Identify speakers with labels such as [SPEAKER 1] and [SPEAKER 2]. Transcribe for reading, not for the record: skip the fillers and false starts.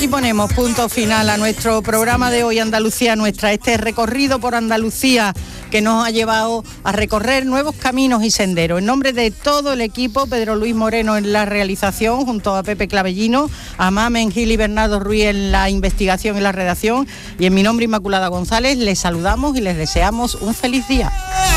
[SPEAKER 1] Y ponemos punto final a nuestro programa de hoy, Andalucía Nuestra, este recorrido por Andalucía que nos ha llevado a recorrer nuevos caminos y senderos. En nombre de todo el equipo, Pedro Luis Moreno en la realización, junto a Pepe Clavellino, a Mamen Gil y Bernardo Ruiz en la investigación y la redacción, y en mi nombre, Inmaculada González, les saludamos y les deseamos un feliz día.